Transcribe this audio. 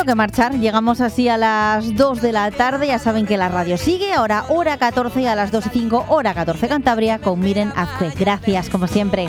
que marchar. Llegamos así a las 2 de la tarde. Ya saben que la radio sigue. Ahora hora 14 y a las 2:05, hora 14 Cantabria, con Miren Azcue. Gracias, como siempre.